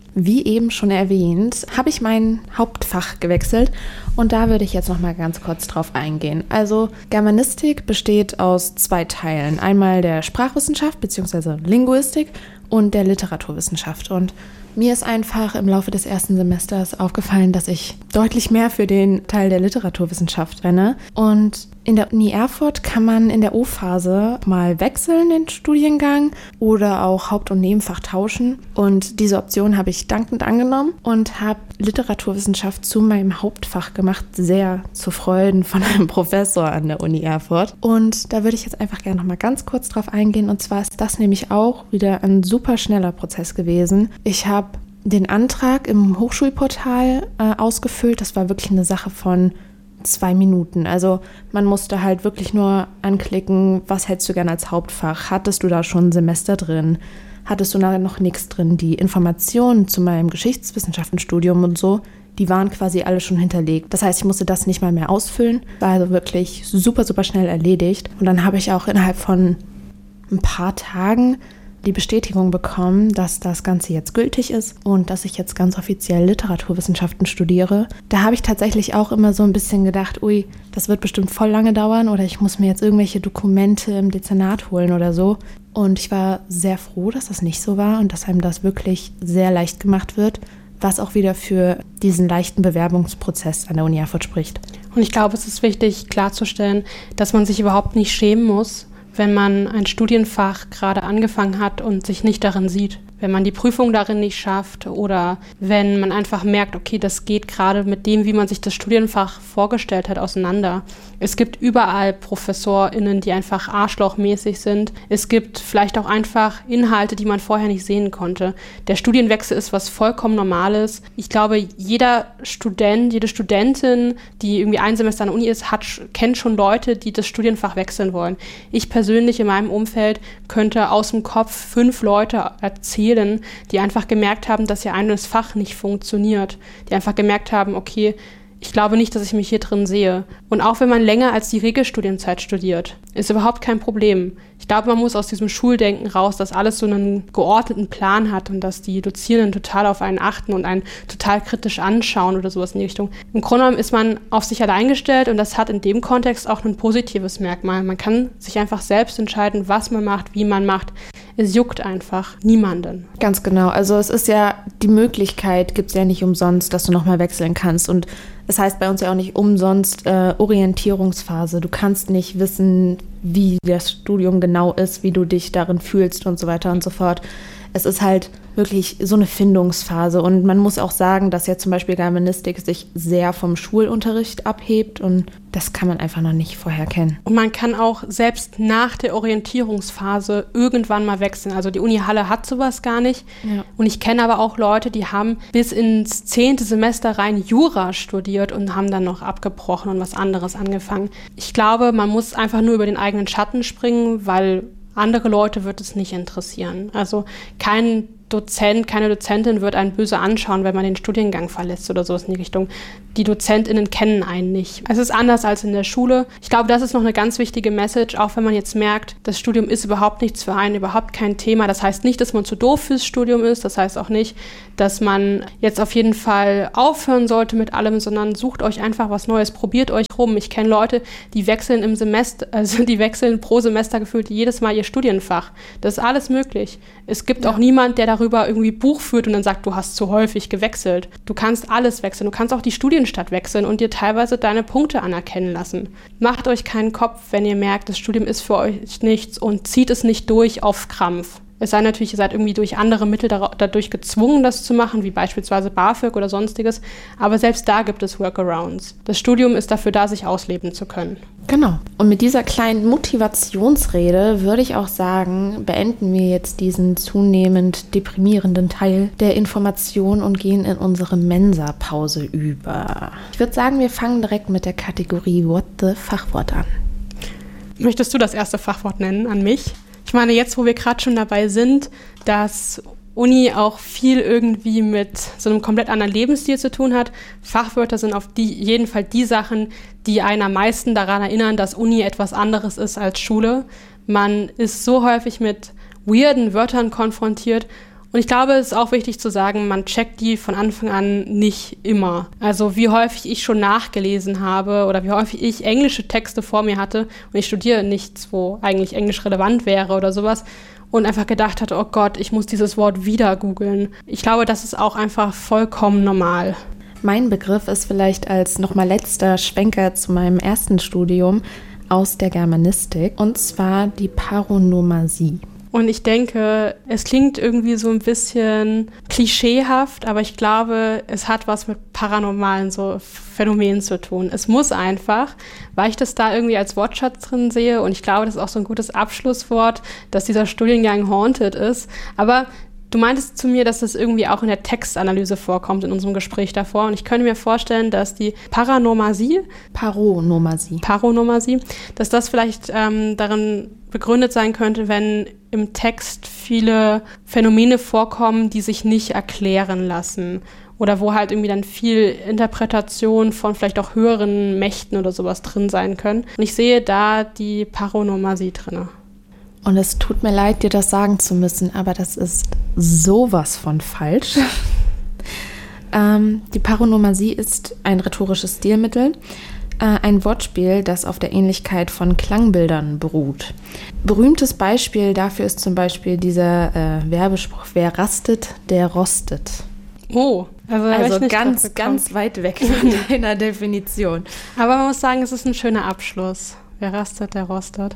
Wie eben schon erwähnt, habe ich mein Hauptfach gewechselt und da würde ich jetzt noch mal ganz kurz drauf eingehen. Also Germanistik besteht aus 2 Teilen. Einmal der Sprachwissenschaft bzw. Linguistik und der Literaturwissenschaft. Und mir ist einfach im Laufe des ersten Semesters aufgefallen, dass ich deutlich mehr für den Teil der Literaturwissenschaft brenne. Und in der Uni Erfurt kann man in der O-Phase mal wechseln, den Studiengang, oder auch Haupt- und Nebenfach tauschen. Und diese Option habe ich dankend angenommen und habe Literaturwissenschaft zu meinem Hauptfach gemacht, sehr zu Freuden von einem Professor an der Uni Erfurt. Und da würde ich jetzt einfach gerne noch mal ganz kurz drauf eingehen. Und zwar ist das nämlich auch wieder ein super schneller Prozess gewesen. Ich habe den Antrag im Hochschulportal ausgefüllt. Das war wirklich eine Sache von 2 Minuten. Also man musste halt wirklich nur anklicken, was hättest du gerne als Hauptfach? Hattest du da schon ein Semester drin? Hattest du da noch nichts drin? Die Informationen zu meinem Geschichtswissenschaftenstudium und so, die waren quasi alle schon hinterlegt. Das heißt, ich musste das nicht mal mehr ausfüllen. War also wirklich super, super schnell erledigt. Und dann habe ich auch innerhalb von ein paar Tagen die Bestätigung bekommen, dass das Ganze jetzt gültig ist und dass ich jetzt ganz offiziell Literaturwissenschaften studiere. Da habe ich tatsächlich auch immer so ein bisschen gedacht, ui, das wird bestimmt voll lange dauern oder ich muss mir jetzt irgendwelche Dokumente im Dezernat holen oder so. Und ich war sehr froh, dass das nicht so war und dass einem das wirklich sehr leicht gemacht wird, was auch wieder für diesen leichten Bewerbungsprozess an der Uni Erfurt spricht. Und ich glaube, es ist wichtig klarzustellen, dass man sich überhaupt nicht schämen muss, wenn man ein Studienfach gerade angefangen hat und sich nicht darin sieht. Wenn man die Prüfung darin nicht schafft oder wenn man einfach merkt, okay, das geht gerade mit dem, wie man sich das Studienfach vorgestellt hat, auseinander. Es gibt überall ProfessorInnen, die einfach arschlochmäßig sind. Es gibt vielleicht auch einfach Inhalte, die man vorher nicht sehen konnte. Der Studienwechsel ist was vollkommen Normales. Ich glaube, jeder Student, jede Studentin, die irgendwie ein Semester an der Uni ist, kennt schon Leute, die das Studienfach wechseln wollen. Ich persönlich in meinem Umfeld könnte aus dem Kopf 5 Leute erzählen, die einfach gemerkt haben, dass ihr eigenes Fach nicht funktioniert. Die einfach gemerkt haben, okay, ich glaube nicht, dass ich mich hier drin sehe. Und auch wenn man länger als die Regelstudienzeit studiert, ist überhaupt kein Problem. Ich glaube, man muss aus diesem Schuldenken raus, dass alles so einen geordneten Plan hat und dass die Dozierenden total auf einen achten und einen total kritisch anschauen oder sowas in die Richtung. Im Grunde genommen ist man auf sich allein gestellt und das hat in dem Kontext auch ein positives Merkmal. Man kann sich einfach selbst entscheiden, was man macht, wie man macht. Es juckt einfach niemanden. Ganz genau. Also es ist ja, die Möglichkeit gibt es ja nicht umsonst, dass du nochmal wechseln kannst. Und es heißt bei uns ja auch nicht umsonst Orientierungsphase. Du kannst nicht wissen, wie das Studium genau ist, wie du dich darin fühlst und so weiter und so fort. Es ist halt wirklich so eine Findungsphase und man muss auch sagen, dass ja zum Beispiel Germanistik sich sehr vom Schulunterricht abhebt und das kann man einfach noch nicht vorher kennen. Und man kann auch selbst nach der Orientierungsphase irgendwann mal wechseln. Also die Uni Halle hat sowas gar nicht. Ja. Und ich kenne aber auch Leute, die haben bis ins 10. Semester rein Jura studiert und haben dann noch abgebrochen und was anderes angefangen. Ich glaube, man muss einfach nur über den eigenen Schatten springen, weil andere Leute wird es nicht interessieren. Also kein Dozent, keine Dozentin wird einen böse anschauen, wenn man den Studiengang verlässt oder sowas in die Richtung. Die DozentInnen kennen einen nicht. Es ist anders als in der Schule. Ich glaube, das ist noch eine ganz wichtige Message, auch wenn man jetzt merkt, das Studium ist überhaupt nichts für einen, überhaupt kein Thema. Das heißt nicht, dass man zu doof fürs Studium ist. Das heißt auch nicht, dass man jetzt auf jeden Fall aufhören sollte mit allem, sondern sucht euch einfach was Neues, probiert euch rum. Ich kenne Leute, die wechseln im Semester, also die wechseln pro Semester gefühlt jedes Mal ihr Studienfach. Das ist alles möglich. Es gibt auch niemand, der darüber irgendwie Buch führt und dann sagt, du hast zu häufig gewechselt. Du kannst alles wechseln. Du kannst auch die Studienstadt wechseln und dir teilweise deine Punkte anerkennen lassen. Macht euch keinen Kopf, wenn ihr merkt, das Studium ist für euch nichts und zieht es nicht durch auf Krampf. Es sei natürlich, ihr seid irgendwie durch andere Mittel dadurch gezwungen, das zu machen, wie beispielsweise BAföG oder sonstiges. Aber selbst da gibt es Workarounds. Das Studium ist dafür da, sich ausleben zu können. Genau. Und mit dieser kleinen Motivationsrede würde ich auch sagen, beenden wir jetzt diesen zunehmend deprimierenden Teil der Information und gehen in unsere Mensa-Pause über. Ich würde sagen, wir fangen direkt mit der Kategorie What the Fachwort an. Möchtest du das erste Fachwort nennen an mich? Ich meine, jetzt, wo wir gerade schon dabei sind, dass Uni auch viel irgendwie mit so einem komplett anderen Lebensstil zu tun hat. Fachwörter sind auf jeden Fall die Sachen, die einen am meisten daran erinnern, dass Uni etwas anderes ist als Schule. Man ist so häufig mit weirden Wörtern konfrontiert Und ich glaube, es ist auch wichtig zu sagen, man checkt die von Anfang an nicht immer. Also wie häufig ich schon nachgelesen habe oder wie häufig ich englische Texte vor mir hatte und ich studiere nichts, wo eigentlich Englisch relevant wäre oder sowas und einfach gedacht hatte, oh Gott, ich muss dieses Wort wieder googeln. Ich glaube, das ist auch einfach vollkommen normal. Mein Begriff ist vielleicht als nochmal letzter Schwenker zu meinem ersten Studium aus der Germanistik, und zwar die Paronomasie. Und ich denke, es klingt irgendwie so ein bisschen klischeehaft, aber ich glaube, es hat was mit paranormalen so Phänomenen zu tun. Es muss einfach, weil ich das da irgendwie als Wortschatz drin sehe und ich glaube, das ist auch so ein gutes Abschlusswort, dass dieser Studiengang haunted ist. Aber du meintest zu mir, dass das irgendwie auch in der Textanalyse vorkommt in unserem Gespräch davor. Und ich könnte mir vorstellen, dass die Paronomasie, dass das vielleicht darin begründet sein könnte, wenn im Text viele Phänomene vorkommen, die sich nicht erklären lassen. Oder wo halt irgendwie dann viel Interpretation von vielleicht auch höheren Mächten oder sowas drin sein können. Und ich sehe da die Paronomasie drin. Und es tut mir leid, dir das sagen zu müssen, aber das ist sowas von falsch. Die Paronomasie ist ein rhetorisches Stilmittel, ein Wortspiel, das auf der Ähnlichkeit von Klangbildern beruht. Berühmtes Beispiel dafür ist zum Beispiel dieser Werbespruch: Wer rastet, der rostet. Oh, also ganz weit weg von deiner Definition. Aber man muss sagen, es ist ein schöner Abschluss. Wer rastet, der rostet.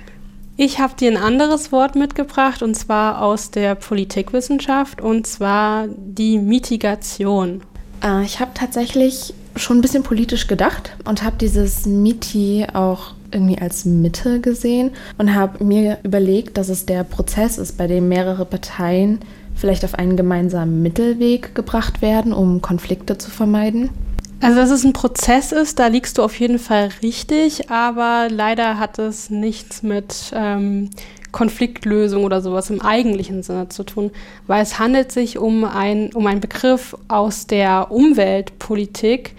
Ich habe dir ein anderes Wort mitgebracht, und zwar aus der Politikwissenschaft, und zwar die Mitigation. Ich habe tatsächlich schon ein bisschen politisch gedacht und habe dieses Miti auch irgendwie als Mitte gesehen und habe mir überlegt, dass es der Prozess ist, bei dem mehrere Parteien vielleicht auf einen gemeinsamen Mittelweg gebracht werden, um Konflikte zu vermeiden. Also, dass es ein Prozess ist, da liegst du auf jeden Fall richtig, aber leider hat es nichts mit Konfliktlösung oder sowas im eigentlichen Sinne zu tun, weil es handelt sich um einen Begriff aus der Umweltpolitik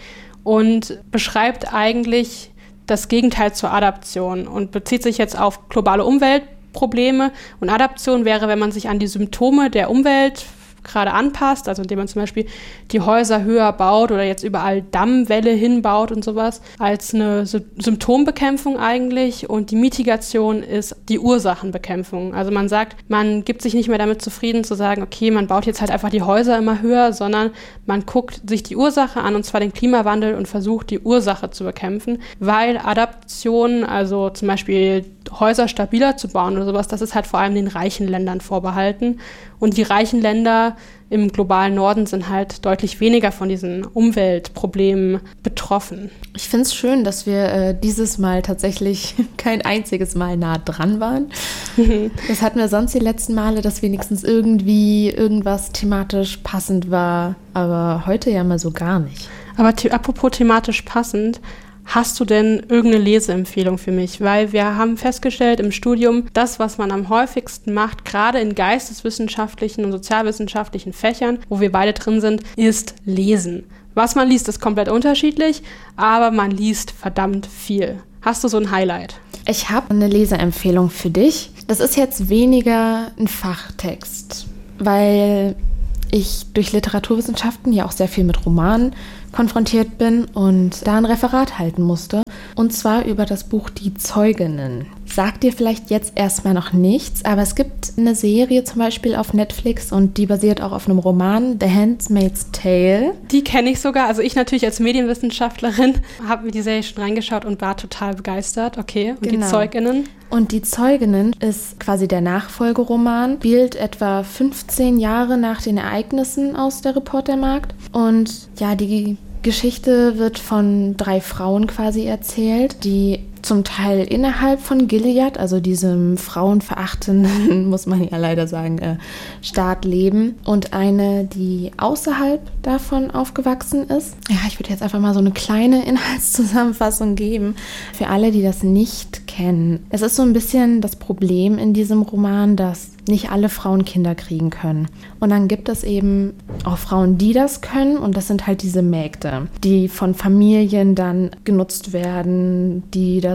und beschreibt eigentlich das Gegenteil zur Adaption und bezieht sich jetzt auf globale Umweltprobleme. Und Adaption wäre, wenn man sich an die Symptome der Umwelt gerade anpasst, also indem man zum Beispiel die Häuser höher baut oder jetzt überall Dammwälle hinbaut und sowas, als eine Symptombekämpfung eigentlich. Und die Mitigation ist die Ursachenbekämpfung. Also man sagt, man gibt sich nicht mehr damit zufrieden zu sagen, okay, man baut jetzt halt einfach die Häuser immer höher, sondern man guckt sich die Ursache an, und zwar den Klimawandel, und versucht die Ursache zu bekämpfen, weil Adaption, also zum Beispiel Häuser stabiler zu bauen oder sowas, das ist halt vor allem den reichen Ländern vorbehalten. Und die reichen Länder im globalen Norden sind halt deutlich weniger von diesen Umweltproblemen betroffen. Ich finde es schön, dass wir dieses Mal tatsächlich kein einziges Mal nah dran waren. Das hatten wir sonst die letzten Male, dass wenigstens irgendwie irgendwas thematisch passend war, aber heute ja mal so gar nicht. Aber apropos thematisch passend, hast du denn irgendeine Leseempfehlung für mich? Weil wir haben festgestellt im Studium, das, was man am häufigsten macht, gerade in geisteswissenschaftlichen und sozialwissenschaftlichen Fächern, wo wir beide drin sind, ist Lesen. Was man liest, ist komplett unterschiedlich, aber man liest verdammt viel. Hast du so ein Highlight? Ich habe eine Leseempfehlung für dich. Das ist jetzt weniger ein Fachtext, weil ich durch Literaturwissenschaften ja auch sehr viel mit Romanen konfrontiert bin und da ein Referat halten musste. Und zwar über das Buch Die Zeuginnen. Sagt dir vielleicht jetzt erstmal noch nichts, aber es gibt eine Serie zum Beispiel auf Netflix und die basiert auch auf einem Roman, The Handmaid's Tale. Die kenne ich sogar. Also ich natürlich als Medienwissenschaftlerin habe mir die Serie schon reingeschaut und war total begeistert. Okay, und genau. Die Zeuginnen? Und Die Zeuginnen ist quasi der Nachfolgeroman, spielt etwa 15 Jahre nach den Ereignissen aus der Reportermarkt. Und ja, die Geschichte wird von 3 Frauen quasi erzählt, die zum Teil innerhalb von Gilead, also diesem frauenverachtenden, muss man ja leider sagen, Staat leben, und eine, die außerhalb davon aufgewachsen ist. Ja, ich würde jetzt einfach mal so eine kleine Inhaltszusammenfassung geben für alle, die das nicht kennen. Es ist so ein bisschen das Problem in diesem Roman, dass nicht alle Frauen Kinder kriegen können. Und dann gibt es eben auch Frauen, die das können, und das sind halt diese Mägde, die von Familien dann genutzt werden, die das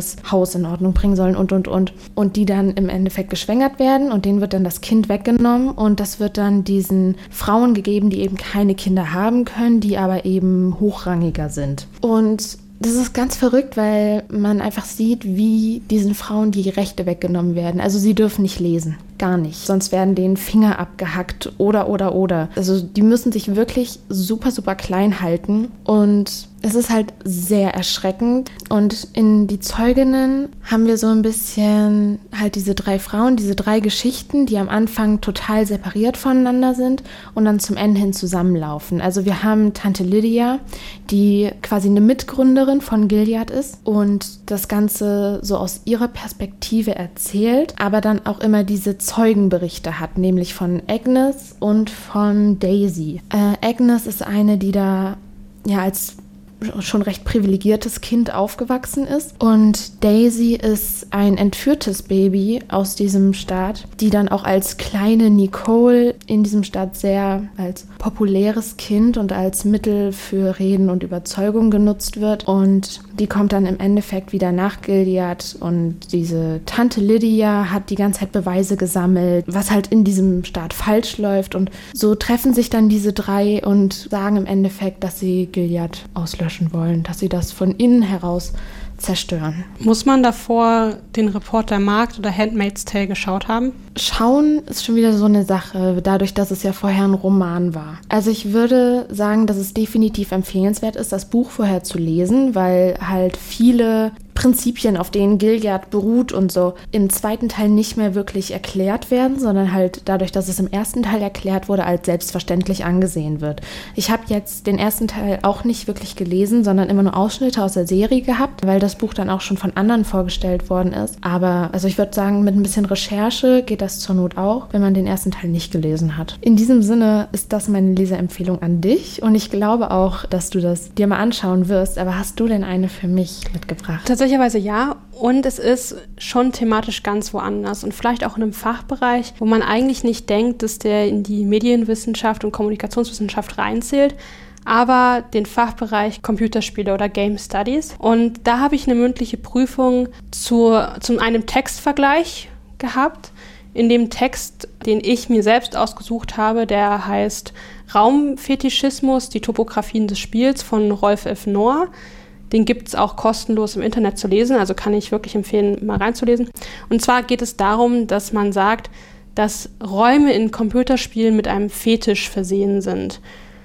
das Haus in Ordnung bringen sollen und. Und die dann im Endeffekt geschwängert werden und denen wird dann das Kind weggenommen und das wird dann diesen Frauen gegeben, die eben keine Kinder haben können, die aber eben hochrangiger sind. Und das ist ganz verrückt, weil man einfach sieht, wie diesen Frauen die Rechte weggenommen werden. Also sie dürfen nicht lesen, gar nicht. Sonst werden denen Finger abgehackt oder. Also die müssen sich wirklich super, super klein halten und es ist halt sehr erschreckend. Und in die Zeuginnen haben wir so ein bisschen halt diese 3 Frauen, diese 3 Geschichten, die am Anfang total separiert voneinander sind und dann zum Ende hin zusammenlaufen. Also wir haben Tante Lydia, die quasi eine Mitgründerin von Gilead ist und das Ganze so aus ihrer Perspektive erzählt, aber dann auch immer diese Zeugenberichte hat, nämlich von Agnes und von Daisy. Agnes ist eine, die da ja als schon recht privilegiertes Kind aufgewachsen ist. Und Daisy ist ein entführtes Baby aus diesem Staat, die dann auch als kleine Nicole in diesem Staat sehr als populäres Kind und als Mittel für Reden und Überzeugung genutzt wird. Und die kommt dann im Endeffekt wieder nach Gilead und diese Tante Lydia hat die ganze Zeit Beweise gesammelt, was halt in diesem Staat falsch läuft. Und so treffen sich dann diese 3 und sagen im Endeffekt, dass sie Gilead auslöschen wollen, dass sie das von innen heraus zerstören. Muss man davor den Reporter Markt oder Handmaid's Tale geschaut haben? Schauen ist schon wieder so eine Sache, dadurch, dass es ja vorher ein Roman war. Also ich würde sagen, dass es definitiv empfehlenswert ist, das Buch vorher zu lesen, weil halt viele Prinzipien, auf denen Gilead beruht und so, im zweiten Teil nicht mehr wirklich erklärt werden, sondern halt dadurch, dass es im ersten Teil erklärt wurde, als selbstverständlich angesehen wird. Ich habe jetzt den ersten Teil auch nicht wirklich gelesen, sondern immer nur Ausschnitte aus der Serie gehabt, weil das Buch dann auch schon von anderen vorgestellt worden ist. Aber also ich würde sagen, mit ein bisschen Recherche geht das zur Not auch, wenn man den ersten Teil nicht gelesen hat. In diesem Sinne ist das meine Leseempfehlung an dich und ich glaube auch, dass du das dir mal anschauen wirst. Aber hast du denn eine für mich mitgebracht? Tatsächlicherweise ja, und es ist schon thematisch ganz woanders und vielleicht auch in einem Fachbereich, wo man eigentlich nicht denkt, dass der in die Medienwissenschaft und Kommunikationswissenschaft reinzählt, aber den Fachbereich Computerspiele oder Game Studies. Und da habe ich eine mündliche Prüfung zu einem Textvergleich gehabt. In dem Text, den ich mir selbst ausgesucht habe, der heißt Raumfetischismus, die Topografien des Spiels von Rolf F. Nohr. Den gibt es auch kostenlos im Internet zu lesen, also kann ich wirklich empfehlen, mal reinzulesen. Und zwar geht es darum, dass man sagt, dass Räume in Computerspielen mit einem Fetisch versehen sind.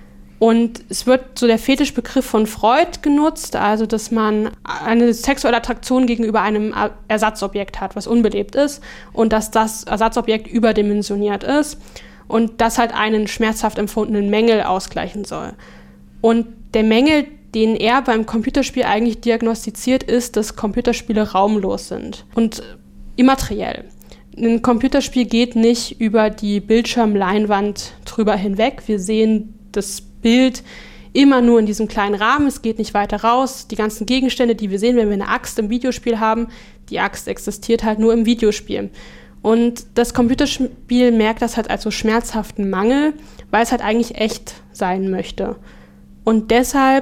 Und es wird so der Fetischbegriff von Freud genutzt, also dass man eine sexuelle Attraktion gegenüber einem Ersatzobjekt hat, was unbelebt ist und dass das Ersatzobjekt überdimensioniert ist und das halt einen schmerzhaft empfundenen Mängel ausgleichen soll. Und der Mängel, den er beim Computerspiel eigentlich diagnostiziert, ist, dass Computerspiele raumlos sind und immateriell. Ein Computerspiel geht nicht über die Bildschirmleinwand drüber hinweg. Wir sehen das Bild immer nur in diesem kleinen Rahmen, es geht nicht weiter raus. Die ganzen Gegenstände, die wir sehen, wenn wir eine Axt im Videospiel haben, die Axt existiert halt nur im Videospiel. Und das Computerspiel merkt das halt als so schmerzhaften Mangel, weil es halt eigentlich echt sein möchte. Und deshalb,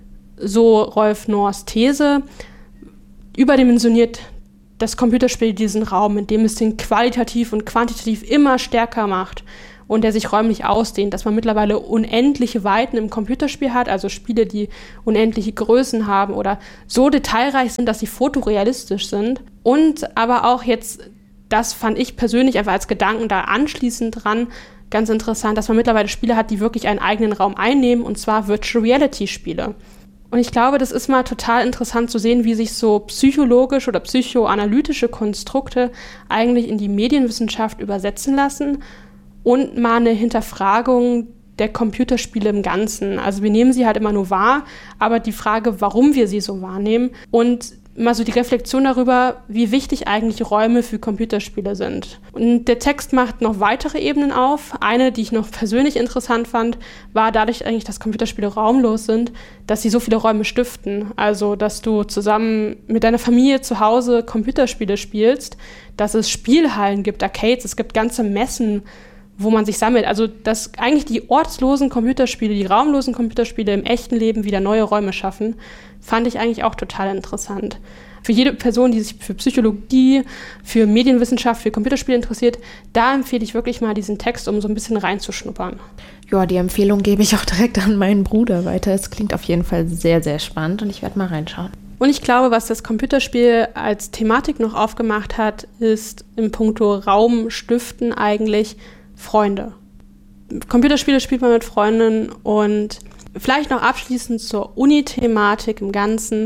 so Rolf Nohrs These, überdimensioniert das Computerspiel diesen Raum, indem es den qualitativ und quantitativ immer stärker macht und der sich räumlich ausdehnt, dass man mittlerweile unendliche Weiten im Computerspiel hat, also Spiele, die unendliche Größen haben oder so detailreich sind, dass sie fotorealistisch sind. Und aber auch jetzt, das fand ich persönlich einfach als Gedanken da anschließend dran, ganz interessant, dass man mittlerweile Spiele hat, die wirklich einen eigenen Raum einnehmen, und zwar Virtual Reality Spiele. Und ich glaube, das ist mal total interessant zu sehen, wie sich so psychologische oder psychoanalytische Konstrukte eigentlich in die Medienwissenschaft übersetzen lassen und mal eine Hinterfragung der Computerspiele im Ganzen. Also wir nehmen sie halt immer nur wahr, aber die Frage, warum wir sie so wahrnehmen und mal so die Reflexion darüber, wie wichtig eigentlich Räume für Computerspiele sind. Und der Text macht noch weitere Ebenen auf. Eine, die ich noch persönlich interessant fand, war dadurch eigentlich, dass Computerspiele raumlos sind, dass sie so viele Räume stiften. Also, dass du zusammen mit deiner Familie zu Hause Computerspiele spielst, dass es Spielhallen gibt, Arcades, es gibt ganze Messen, wo man sich sammelt. Also, dass eigentlich die ortslosen Computerspiele, die raumlosen Computerspiele im echten Leben wieder neue Räume schaffen, fand ich eigentlich auch total interessant. für jede Person, die sich für Psychologie, für Medienwissenschaft, für Computerspiele interessiert, da empfehle ich wirklich mal diesen Text, um so ein bisschen reinzuschnuppern. Ja, die Empfehlung gebe ich auch direkt an meinen Bruder weiter. Es klingt auf jeden Fall sehr, sehr spannend und ich werde mal reinschauen. Und ich glaube, was das Computerspiel als Thematik noch aufgemacht hat, ist in puncto Raum stiften eigentlich Freunde. Computerspiele spielt man mit Freunden und vielleicht noch abschließend zur Uni-Thematik im Ganzen.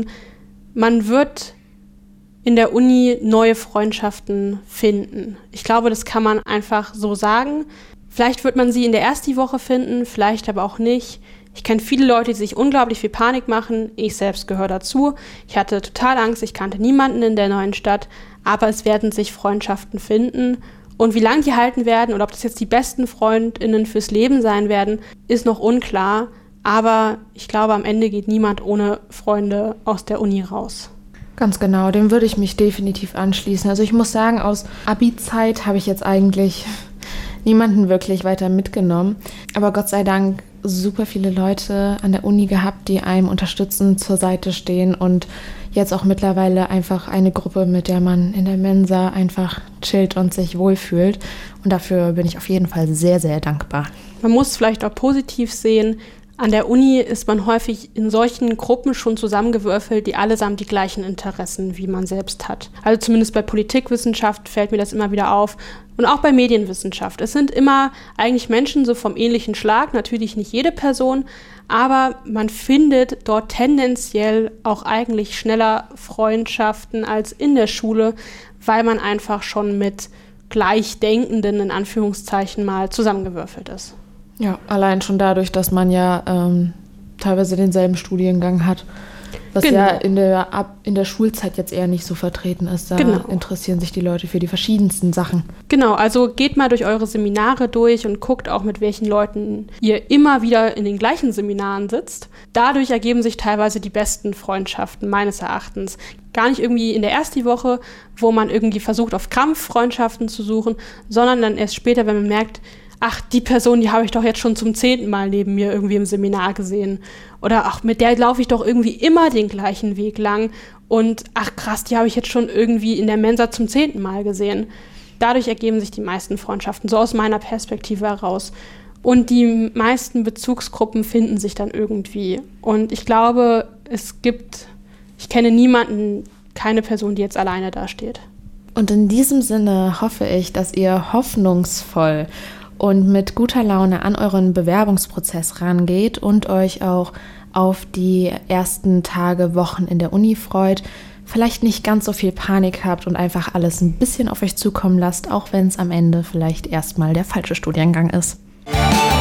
Man wird in der Uni neue Freundschaften finden. Ich glaube, das kann man einfach so sagen. Vielleicht wird man sie in der ersten Woche finden, vielleicht aber auch nicht. Ich kenne viele Leute, die sich unglaublich viel Panik machen. Ich selbst gehöre dazu. Ich hatte total Angst, ich kannte niemanden in der neuen Stadt. Aber es werden sich Freundschaften finden. Und wie lange die halten werden oder ob das jetzt die besten FreundInnen fürs Leben sein werden, ist noch unklar. Aber ich glaube, am Ende geht niemand ohne Freunde aus der Uni raus. Ganz genau, dem würde ich mich definitiv anschließen. Also ich muss sagen, aus Abi-Zeit habe ich jetzt eigentlich niemanden wirklich weiter mitgenommen. Aber Gott sei Dank super viele Leute an der Uni gehabt, die einem unterstützen, zur Seite stehen und jetzt auch mittlerweile einfach eine Gruppe, mit der man in der Mensa einfach chillt und sich wohlfühlt. Und dafür bin ich auf jeden Fall sehr, sehr dankbar. Man muss vielleicht auch positiv sehen, an der Uni ist man häufig in solchen Gruppen schon zusammengewürfelt, die allesamt die gleichen Interessen wie man selbst hat. Also zumindest bei Politikwissenschaft fällt mir das immer wieder auf und auch bei Medienwissenschaft. Es sind immer eigentlich Menschen so vom ähnlichen Schlag, natürlich nicht jede Person, aber man findet dort tendenziell auch eigentlich schneller Freundschaften als in der Schule, weil man einfach schon mit Gleichdenkenden in Anführungszeichen mal zusammengewürfelt ist. Ja, allein schon dadurch, dass man ja teilweise denselben Studiengang hat, was genau. ja in der Schulzeit jetzt eher nicht so vertreten ist. Da interessieren sich die Leute für die verschiedensten Sachen. Genau, also geht mal durch eure Seminare durch und guckt auch, mit welchen Leuten ihr immer wieder in den gleichen Seminaren sitzt. Dadurch ergeben sich teilweise die besten Freundschaften, meines Erachtens. Gar nicht irgendwie in der ersten Woche, wo man irgendwie versucht, auf Krampf Freundschaften zu suchen, sondern dann erst später, wenn man merkt, ach, die Person, die habe ich doch jetzt schon zum 10. Mal neben mir irgendwie im Seminar gesehen. Oder ach, mit der laufe ich doch irgendwie immer den gleichen Weg lang. Und ach krass, die habe ich jetzt schon irgendwie in der Mensa zum 10. Mal gesehen. Dadurch ergeben sich die meisten Freundschaften, so aus meiner Perspektive heraus. Und die meisten Bezugsgruppen finden sich dann irgendwie. Und ich glaube, ich kenne niemanden, keine Person, die jetzt alleine dasteht. Und in diesem Sinne hoffe ich, dass ihr hoffnungsvoll und mit guter Laune an euren Bewerbungsprozess rangeht und euch auch auf die ersten Tage, Wochen in der Uni freut, vielleicht nicht ganz so viel Panik habt und einfach alles ein bisschen auf euch zukommen lasst, auch wenn es am Ende vielleicht erstmal der falsche Studiengang ist.